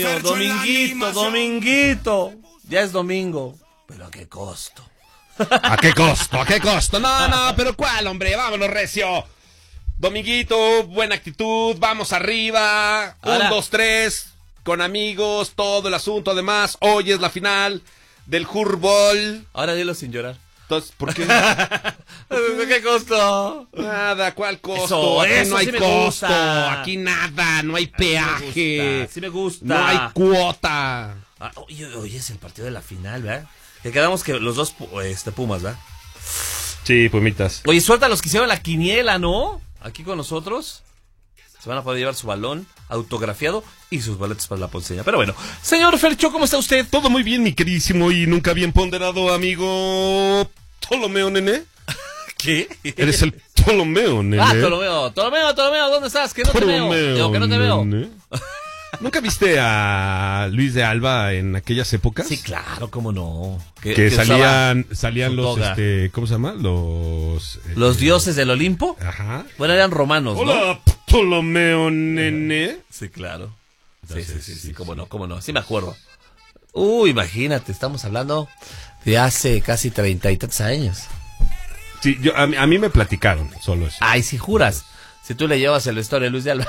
Dominguito. Ya es domingo. ¿Pero a qué costo? ¿A qué costo? ¿A qué costo? No, pero ¿cuál, hombre? Vámonos, recio. Dominguito, buena actitud, vamos arriba. Ahora. 1, 2, 3, con amigos, todo el asunto. Además, hoy es la final del Fútbol. Ahora dilo sin llorar. Entonces, ¿por qué? ¿De qué costo? Nada, ¿cuál costo? Aquí Eso no hay sí me costo. gusta. Aquí nada, no hay peaje. Sí me gusta. No hay cuota. Oye, es el partido de la final, ¿verdad? Que quedamos que los dos Pumas, ¿verdad? Sí, pumitas. Oye, suelta a los que hicieron la quiniela, ¿no? Aquí con nosotros. Se van a poder llevar su balón autografiado y sus boletos para la ponceña. Pero bueno, señor Fercho, ¿cómo está usted? Todo muy bien, mi queridísimo y nunca bien ponderado amigo Ptolomeo, nene. ¿Qué? Eres el Ptolomeo, nene. Ptolomeo, ¿dónde estás? Que no te veo. Digo, que no te veo. ¿Nunca viste a Luis de Alba en aquellas épocas? Sí, claro, cómo no. Que salían su los, toga. ¿cómo se llama? Los dioses del Olimpo. Ajá. Bueno, eran romanos, ¿no? Hola, Ptolomeo, nene. Sí, claro. Entonces, Sí, cómo no. Sí me acuerdo. Imagínate, estamos hablando de hace casi 30 y tantos años. Sí, a mí me platicaron solo eso. Ay, si juras. Si tú le llevas el vestuario de Luis de Alba.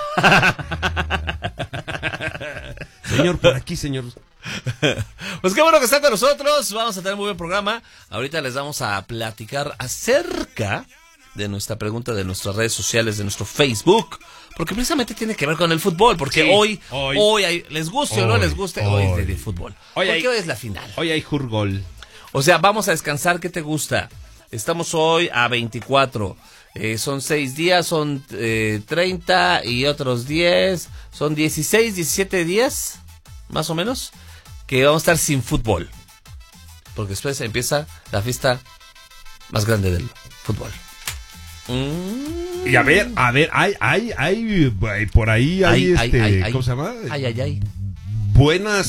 Señor, por aquí, señor. Pues qué bueno que está con nosotros. Vamos a tener muy buen programa. Ahorita les vamos a platicar acerca de nuestra pregunta de nuestras redes sociales, de nuestro Facebook. Porque precisamente tiene que ver con el fútbol. Porque sí, hoy hay, les guste o no les guste, hoy es de fútbol. Porque hoy es la final. Hoy hay Jurgol. O sea, vamos a descansar. ¿Qué te gusta? Estamos hoy a 24. Son 6 días, son 30 y otros 10. Son 16, 17 días, más o menos, que vamos a estar sin fútbol. Porque después empieza la fiesta más grande del fútbol. Y a ver, hay por ahí hay ¿cómo se llama? Ay. Buenas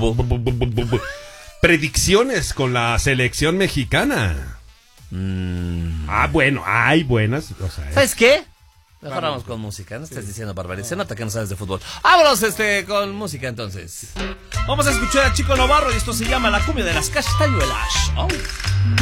predicciones con la selección mexicana. Bueno, hay buenas. O sea, ¿sabes qué? Mejor vamos con música. No estés diciendo barbaridades. Se nota que no sabes de fútbol. Vámonos con música entonces. Vamos a escuchar a Chico Novarro y esto se llama La cumbia de las castañuelas.